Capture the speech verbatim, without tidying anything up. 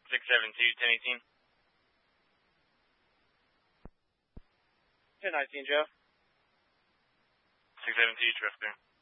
six seven two, ten eighteen. ten nineteen, Joe. six seven two, traffic.